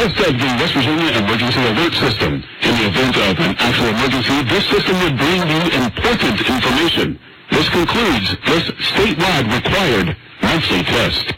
test of the West Virginia Emergency Alert System. In the event of an actual emergency, this system will bring you important information. This concludes this statewide required monthly test.